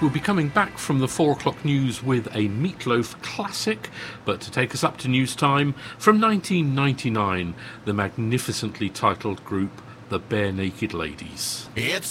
We'll be coming back from the 4 o'clock news with a Meatloaf classic, but to take us up to news time, from 1999, the magnificently titled group The Bare Naked Ladies. It's